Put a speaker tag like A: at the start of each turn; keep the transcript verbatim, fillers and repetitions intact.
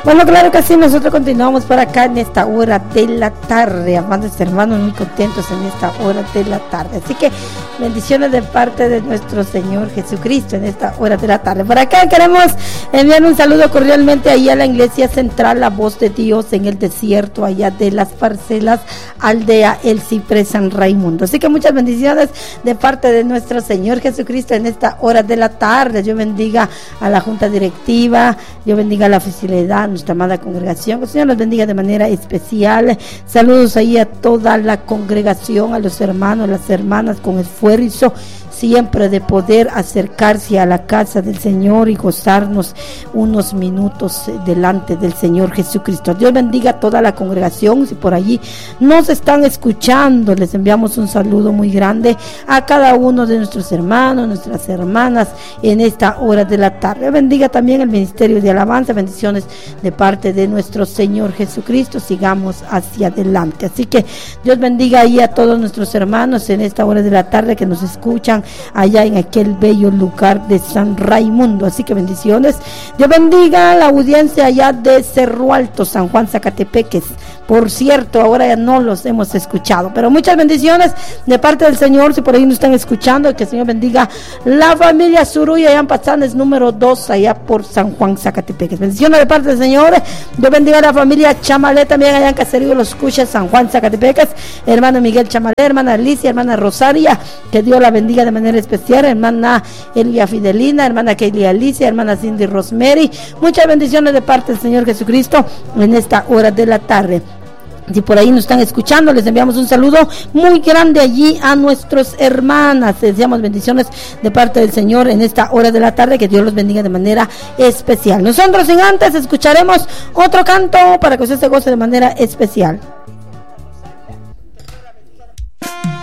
A: Bueno, claro que sí, nosotros continuamos por acá en esta hora de la tarde, amados hermanos, muy contentos en esta hora de la tarde. Así que bendiciones de parte de nuestro Señor Jesucristo en esta hora de la tarde. Por acá queremos enviar un saludo cordialmente ahí a la Iglesia Central, La Voz de Dios en el desierto, allá de las parcelas, aldea El Ciprés, San Raimundo. Así que muchas bendiciones de parte de nuestro Señor Jesucristo en esta hora de la tarde. Yo bendiga a la Junta Directiva, yo bendiga a la oficialidad, nuestra amada congregación, que el Señor los bendiga de manera especial. Saludos ahí a toda la congregación, a los hermanos, las hermanas, con esfuerzo siempre de poder acercarse a la casa del Señor y gozarnos unos minutos delante del Señor Jesucristo. Dios bendiga a toda la congregación. Si por allí nos están escuchando, les enviamos un saludo muy grande a cada uno de nuestros hermanos, nuestras hermanas en esta hora de la tarde. Bendiga también el Ministerio de Alabanza, bendiciones de parte de nuestro Señor Jesucristo. Sigamos hacia adelante. Así que Dios bendiga ahí a todos nuestros hermanos en esta hora de la tarde que nos escuchan allá en aquel bello lugar de San Raimundo. Así que bendiciones. Dios bendiga a la audiencia allá de Cerro Alto, San Juan, Zacatepeques. Por cierto, ahora ya no los hemos escuchado, pero muchas bendiciones de parte del Señor. Si por ahí nos están escuchando, que el Señor bendiga la familia Zuruy allá en Patzanes número dos, allá por San Juan, Zacatepeques. Bendiciones de parte del Señor. Dios bendiga a la familia Chamalé también allá en Caserío Los Cuches, San Juan, Zacatepeques. Hermano Miguel Chamalé, hermana Alicia, hermana Rosaria, que Dios la bendiga de manera especial. Hermana Elia Fidelina, hermana Kaylee Alicia, hermana Cindy Rosemary. Muchas bendiciones de parte del Señor Jesucristo en esta hora de la tarde. Si por ahí nos están escuchando, les enviamos un saludo muy grande allí a nuestros hermanas. Les deseamos bendiciones de parte del Señor en esta hora de la tarde. Que Dios los bendiga de manera especial. Nosotros sin antes escucharemos otro canto para que usted se goce de manera especial.